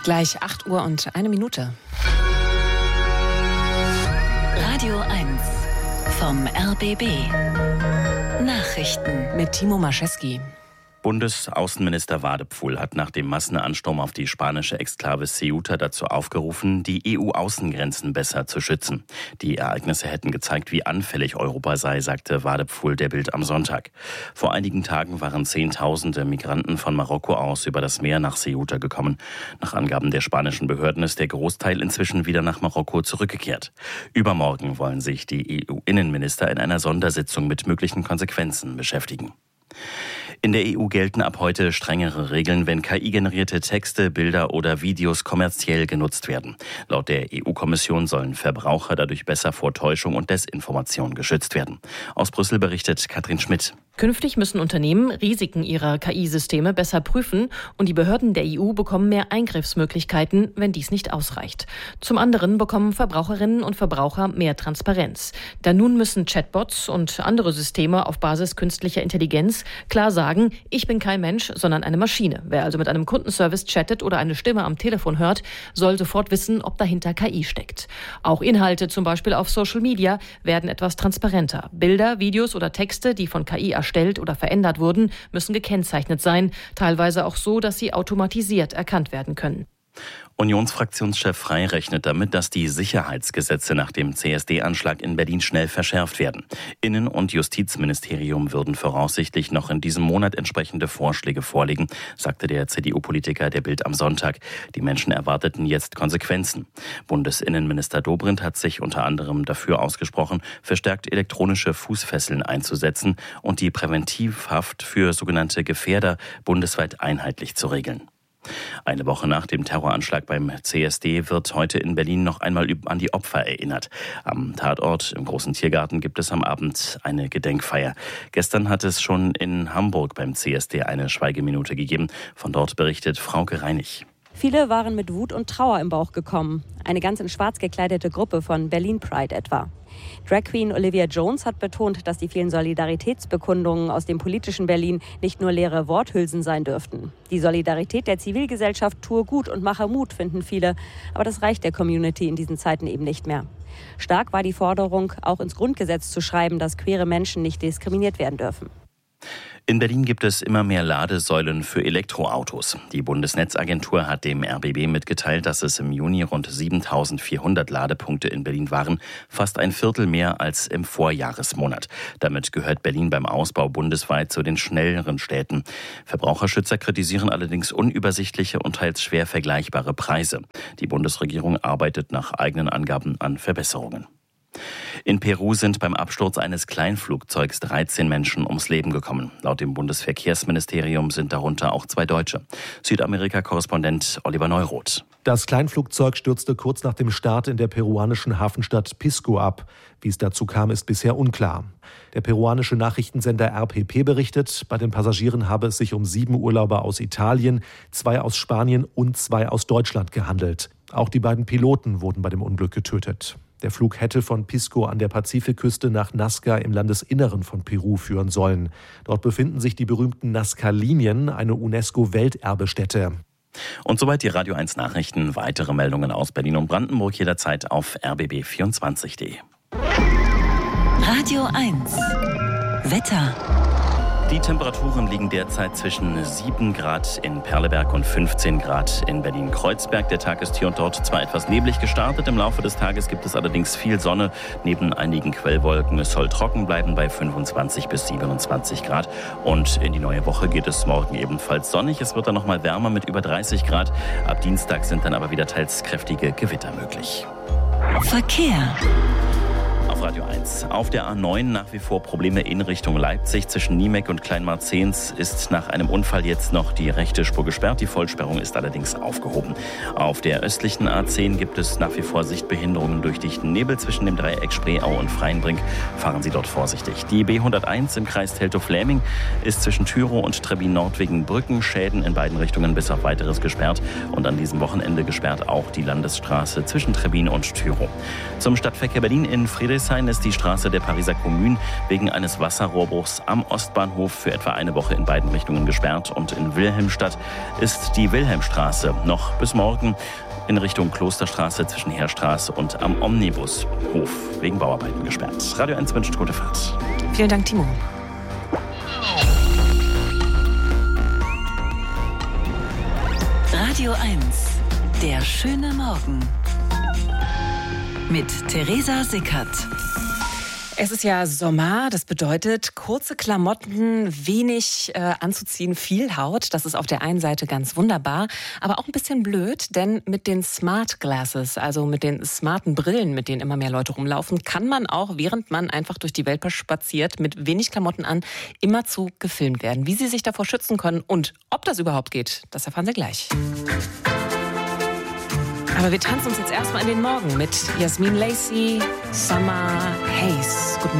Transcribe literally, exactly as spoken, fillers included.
Gleich acht Uhr und eine Minute. Radio eins vom R B B. Nachrichten mit Timo Mascheski. Bundesaußenminister Wadepfuhl hat nach dem Massenansturm auf die spanische Exklave Ceuta dazu aufgerufen, die E U-Außengrenzen besser zu schützen. Die Ereignisse hätten gezeigt, wie anfällig Europa sei, sagte Wadepfuhl der Bild am Sonntag. Vor einigen Tagen waren Zehntausende Migranten von Marokko aus über das Meer nach Ceuta gekommen. Nach Angaben der spanischen Behörden ist der Großteil inzwischen wieder nach Marokko zurückgekehrt. Übermorgen wollen sich die E U-Innenminister in einer Sondersitzung mit möglichen Konsequenzen beschäftigen. In der E U gelten ab heute strengere Regeln, wenn K I-generierte Texte, Bilder oder Videos kommerziell genutzt werden. Laut der E U-Kommission sollen Verbraucher dadurch besser vor Täuschung und Desinformation geschützt werden. Aus Brüssel berichtet Katrin Schmidt. Künftig müssen Unternehmen Risiken ihrer K I-Systeme besser prüfen und die Behörden der E U bekommen mehr Eingriffsmöglichkeiten, wenn dies nicht ausreicht. Zum anderen bekommen Verbraucherinnen und Verbraucher mehr Transparenz. Denn nun müssen Chatbots und andere Systeme auf Basis künstlicher Intelligenz klar sagen, ich bin kein Mensch, sondern eine Maschine. Wer also mit einem Kundenservice chattet oder eine Stimme am Telefon hört, soll sofort wissen, ob dahinter K I steckt. Auch Inhalte, zum Beispiel auf Social Media, werden etwas transparenter. Bilder, Videos oder Texte, die von K I erstellt oder verändert wurden, müssen gekennzeichnet sein, teilweise auch so, dass sie automatisiert erkannt werden können. Unionsfraktionschef Frey rechnet damit, dass die Sicherheitsgesetze nach dem C S D-Anschlag in Berlin schnell verschärft werden. Innen- und Justizministerium würden voraussichtlich noch in diesem Monat entsprechende Vorschläge vorlegen, sagte der C D U-Politiker der Bild am Sonntag. Die Menschen erwarteten jetzt Konsequenzen. Bundesinnenminister Dobrindt hat sich unter anderem dafür ausgesprochen, verstärkt elektronische Fußfesseln einzusetzen und die Präventivhaft für sogenannte Gefährder bundesweit einheitlich zu regeln. Eine Woche nach dem Terroranschlag beim C S D wird heute in Berlin noch einmal an die Opfer erinnert. Am Tatort im Großen Tiergarten gibt es am Abend eine Gedenkfeier. Gestern hat es schon in Hamburg beim C S D eine Schweigeminute gegeben. Von dort berichtet Frauke Reinig. Viele waren mit Wut und Trauer im Bauch gekommen. Eine ganz in schwarz gekleidete Gruppe von Berlin Pride etwa. Drag Queen Olivia Jones hat betont, dass die vielen Solidaritätsbekundungen aus dem politischen Berlin nicht nur leere Worthülsen sein dürften. Die Solidarität der Zivilgesellschaft tue gut und mache Mut, finden viele. Aber das reicht der Community in diesen Zeiten eben nicht mehr. Stark war die Forderung, auch ins Grundgesetz zu schreiben, dass queere Menschen nicht diskriminiert werden dürfen. In Berlin gibt es immer mehr Ladesäulen für Elektroautos. Die Bundesnetzagentur hat dem R B B mitgeteilt, dass es im Juni rund siebentausendvierhundert Ladepunkte in Berlin waren, fast ein Viertel mehr als im Vorjahresmonat. Damit gehört Berlin beim Ausbau bundesweit zu den schnelleren Städten. Verbraucherschützer kritisieren allerdings unübersichtliche und teils schwer vergleichbare Preise. Die Bundesregierung arbeitet nach eigenen Angaben an Verbesserungen. In Peru sind beim Absturz eines Kleinflugzeugs dreizehn Menschen ums Leben gekommen. Laut dem Bundesverkehrsministerium sind darunter auch zwei Deutsche. Südamerika-Korrespondent Oliver Neuroth. Das Kleinflugzeug stürzte kurz nach dem Start in der peruanischen Hafenstadt Pisco ab. Wie es dazu kam, ist bisher unklar. Der peruanische Nachrichtensender R P P berichtet, bei den Passagieren habe es sich um sieben Urlauber aus Italien, zwei aus Spanien und zwei aus Deutschland gehandelt. Auch die beiden Piloten wurden bei dem Unglück getötet. Der Flug hätte von Pisco an der Pazifikküste nach Nazca im Landesinneren von Peru führen sollen. Dort befinden sich die berühmten Nazca-Linien, eine UNESCO-Welterbestätte. Und soweit die Radio eins Nachrichten. Weitere Meldungen aus Berlin und Brandenburg jederzeit auf r b b vierundzwanzig punkt d e. Radio eins Wetter. Die Temperaturen liegen derzeit zwischen sieben Grad in Perleberg und fünfzehn Grad in Berlin-Kreuzberg. Der Tag ist hier und dort zwar etwas neblig gestartet. Im Laufe des Tages gibt es allerdings viel Sonne. Neben einigen Quellwolken. Es soll trocken bleiben bei fünfundzwanzig bis siebenundzwanzig Grad. Und in die neue Woche geht es morgen ebenfalls sonnig. Es wird dann noch mal wärmer mit über dreißig Grad. Ab Dienstag sind dann aber wieder teils kräftige Gewitter möglich. Verkehr. Auf Radio eins. Auf der A neun nach wie vor Probleme in Richtung Leipzig. Zwischen Niemek und Kleinmarzens ist nach einem Unfall jetzt noch die rechte Spur gesperrt. Die Vollsperrung ist allerdings aufgehoben. Auf der östlichen A zehn gibt es nach wie vor Sichtbehinderungen durch dichten Nebel zwischen dem Dreieck Spreeau und Freienbrink. Fahren Sie dort vorsichtig. Die B hunderteins im Kreis Teltow-Fläming ist zwischen Thürow und Trebin-Nord wegen Brückenschäden in beiden Richtungen bis auf Weiteres gesperrt. Und an diesem Wochenende gesperrt auch die Landesstraße zwischen Trebin und Thürow. Zum Stadtverkehr Berlin in Friedrichshain Friedrichshain ist die Straße der Pariser Kommune wegen eines Wasserrohrbruchs am Ostbahnhof für etwa eine Woche in beiden Richtungen gesperrt. Und in Wilhelmstadt ist die Wilhelmstraße noch bis morgen in Richtung Klosterstraße zwischen Heerstraße und am Omnibushof wegen Bauarbeiten gesperrt. Radio eins wünscht gute Fahrt. Vielen Dank, Timo. Radio eins, der schöne Morgen. Mit Theresa Sickert. Es ist ja Sommer, das bedeutet kurze Klamotten, wenig äh, anzuziehen, viel Haut. Das ist auf der einen Seite ganz wunderbar, aber auch ein bisschen blöd, denn mit den Smart Glasses, also mit den smarten Brillen, mit denen immer mehr Leute rumlaufen, kann man auch, während man einfach durch die Welt spaziert, mit wenig Klamotten an, immerzu gefilmt werden. Wie Sie sich davor schützen können und ob das überhaupt geht, das erfahren Sie gleich. Aber wir tanzen uns jetzt erstmal in den Morgen mit Jasmin Lacey, Summer Haze. Guten Morgen.